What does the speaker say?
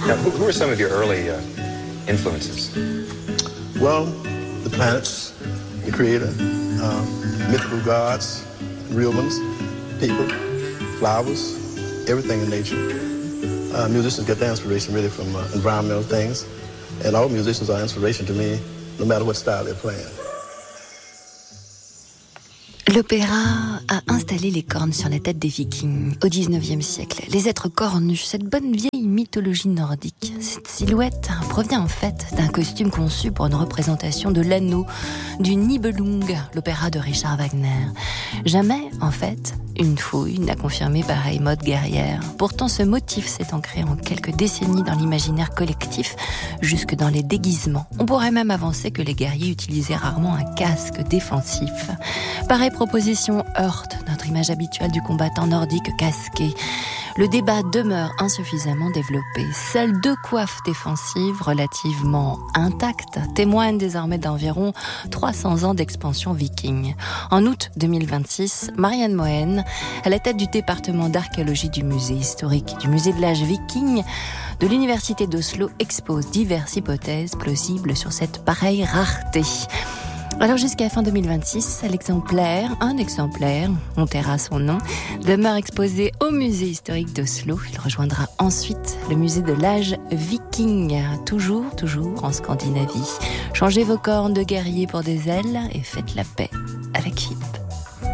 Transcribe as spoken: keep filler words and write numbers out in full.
Now, who, who are some of your early uh, influences? Well, the planets, the creator, um, mythical gods, real ones, people, flowers, everything in nature. Uh, musicians get their inspiration really from uh, environmental things, and all musicians are inspiration to me, no matter what style they're playing. L'opéra a installé les cornes sur la tête des Vikings au dix-neuvième siècle. Les êtres cornus, cette bonne vieille mythologie nordique. Cette silhouette provient en fait d'un costume conçu pour une représentation de l'anneau du Nibelung, l'opéra de Richard Wagner. Jamais, en fait, une fouille n'a confirmé pareille mode guerrière. Pourtant, ce motif s'est ancré en quelques décennies dans l'imaginaire collectif, jusque dans les déguisements. On pourrait même avancer que les guerriers utilisaient rarement un casque défensif. Pareille proposition heurte notre image habituelle du combattant nordique casqué. Le débat demeure insuffisamment développé. Seules deux coiffes défensives relativement intactes témoignent désormais d'environ trois cents ans d'expansion viking. En août deux mille vingt-six, Marianne Mohen, à la tête du département d'archéologie du musée historique du musée de l'âge viking de l'université d'Oslo, expose diverses hypothèses plausibles sur cette pareille rareté. Alors jusqu'à fin deux mille vingt-six, l'exemplaire, un exemplaire, on taira son nom, demeure exposé au musée historique d'Oslo. Il rejoindra ensuite le musée de l'âge viking, toujours, toujours en Scandinavie. Changez vos cornes de guerrier pour des ailes et faites la paix avec F I P.